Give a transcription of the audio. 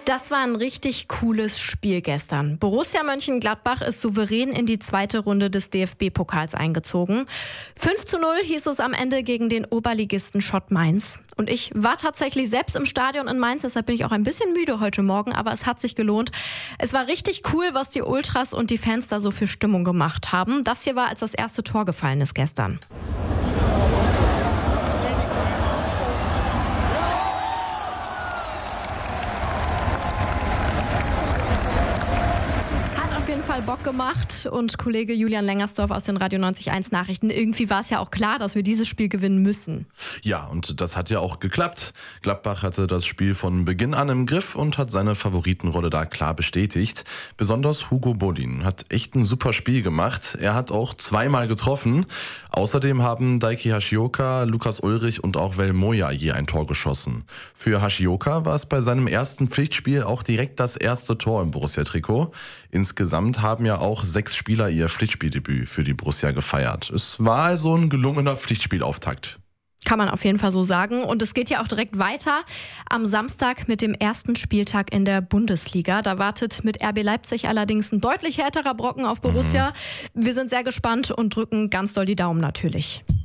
Das war ein richtig cooles Spiel gestern. Borussia Mönchengladbach ist souverän in die zweite Runde des DFB-Pokals eingezogen. 5:0 hieß es am Ende gegen den Oberligisten Schott Mainz. Und ich war tatsächlich selbst im Stadion in Mainz, deshalb bin ich auch ein bisschen müde heute Morgen, aber es hat sich gelohnt. Es war richtig cool, was die Ultras und die Fans da so für Stimmung gemacht haben. Das hier war, als das erste Tor gefallen ist gestern. Auf jeden Fall Bock gemacht und Kollege Julian Lengersdorf aus den Radio 90.1 Nachrichten. Irgendwie war es ja auch klar, dass wir dieses Spiel gewinnen müssen. Ja, und das hat ja auch geklappt. Gladbach hatte das Spiel von Beginn an im Griff und hat seine Favoritenrolle da klar bestätigt. Besonders Hugo Bodin hat echt ein super Spiel gemacht. Er hat auch zweimal getroffen. Außerdem haben Daiki Hashioka, Lukas Ullrich und auch Vel Moya je ein Tor geschossen. Für Hashioka war es bei seinem ersten Pflichtspiel auch direkt das erste Tor im Borussia-Trikot. Insgesamt haben ja auch 6 Spieler ihr Pflichtspieldebüt für die Borussia gefeiert. Es war also ein gelungener Pflichtspielauftakt. Kann man auf jeden Fall so sagen. Und es geht ja auch direkt weiter am Samstag mit dem ersten Spieltag in der Bundesliga. Da wartet mit RB Leipzig allerdings ein deutlich härterer Brocken auf Borussia. Wir sind sehr gespannt und drücken ganz doll die Daumen natürlich.